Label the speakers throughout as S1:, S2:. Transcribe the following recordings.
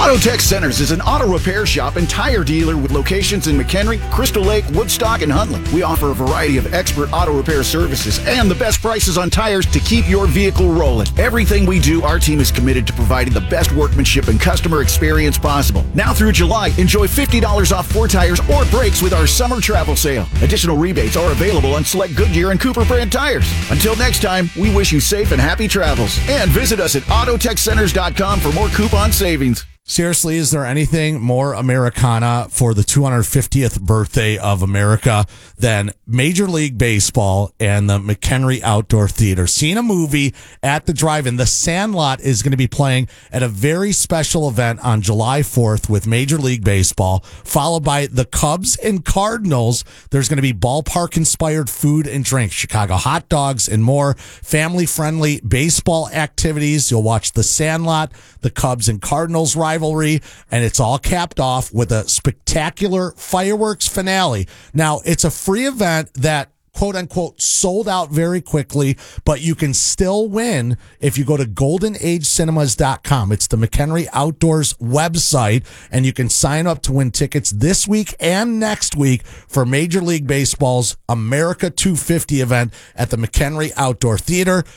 S1: Autotech Centers is an auto repair shop and tire dealer with locations in McHenry, Crystal Lake, Woodstock, and Huntley. We offer a variety of expert auto repair services and the best prices on tires to keep your vehicle rolling. Everything we do, our team is committed to providing the best workmanship and customer experience possible. Now through July, enjoy $50 off 4 tires or brakes with our summer travel sale. Additional rebates are available on select Goodyear and Cooper brand tires. Until next time, we wish you safe and happy travels. And visit us at autotechcenters.com for more coupon savings.
S2: Seriously, is there anything more Americana for the 250th birthday of America than Major League Baseball and the McHenry Outdoor Theater? Seeing a movie at the drive-in. The Sandlot is going to be playing at a very special event on July 4th with Major League Baseball, followed by the Cubs and Cardinals. There's going to be ballpark-inspired food and drink, Chicago hot dogs, and more. Family-friendly baseball activities. You'll watch the Sandlot, the Cubs and Cardinals rivalry, and it's all capped off with a spectacular fireworks finale. Now, it's a free event that quote unquote sold out very quickly, but you can still win if you go to goldenagecinemas.com. It's the McHenry Outdoors website, and you can sign up to win tickets this week and next week for Major League Baseball's America 250 event at the McHenry Outdoor Theater.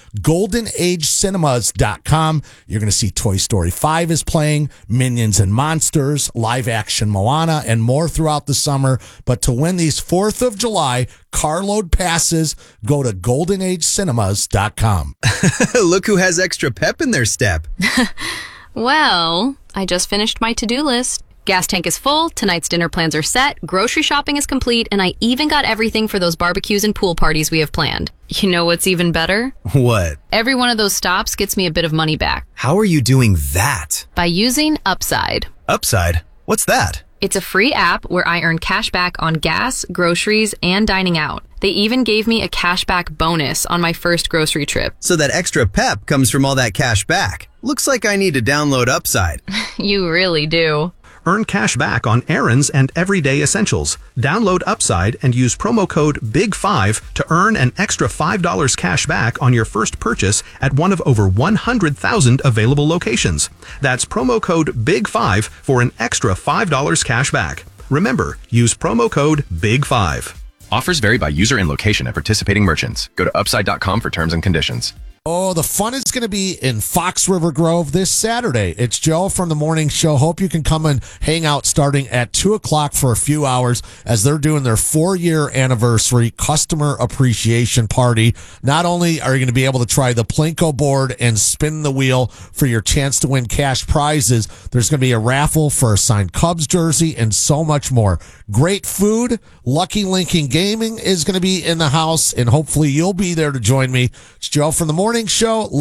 S2: goldenagecinemas.com. You're going to see Toy Story 5 is playing, Minions and Monsters, live action Moana, and more throughout the summer. But to win these 4th of July carload passes, go to goldenagecinemas.com.
S3: Look who has extra pep in their step.
S4: Well, I just finished my to-do list. Gas tank is full, tonight's dinner plans are set, grocery shopping is complete, and I even got everything for those barbecues and pool parties we have planned. You know what's even better?
S3: What?
S4: Every one of those stops gets me a bit of money back.
S3: How are you doing that?
S4: By using Upside.
S3: Upside? What's that?
S4: It's a free app where I earn cash back on gas, groceries, and dining out. They even gave me a cashback bonus on my first grocery trip.
S3: So that extra pep comes from all that cash back. Looks like I need to download Upside.
S4: You really do.
S5: Earn cash back on errands and everyday essentials. Download Upside and use promo code BIG5 to earn an extra $5 cash back on your first purchase at one of over 100,000 available locations. That's promo code BIG5 for an extra $5 cash back. Remember, use promo code BIG5.
S6: Offers vary by user and location at participating merchants. Go to upside.com for terms and conditions.
S2: Oh, the fun is going to be in Fox River Grove this Saturday. It's Joe from the morning show. Hope you can come and hang out starting at 2 o'clock for a few hours as they're doing their 4-year anniversary customer appreciation party. Not only are you going to be able to try the Plinko board and spin the wheel for your chance to win cash prizes, there's going to be a raffle for a signed Cubs jersey and so much more. Great food. Lucky Lincoln Gaming is going to be in the house, and hopefully you'll be there to join me. It's Joe from the morning show.